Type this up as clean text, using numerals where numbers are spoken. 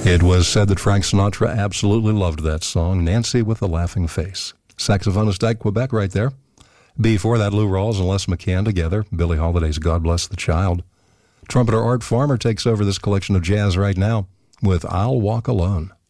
It was said that Frank Sinatra absolutely loved that song, Nancy with a Laughing Face. Saxophonist Dyke Quebec right there. Before that, Lou Rawls and Les McCann together, Billie Holiday's God Bless the Child. Trumpeter Art Farmer takes over this collection of jazz right now with I'll Walk Alone.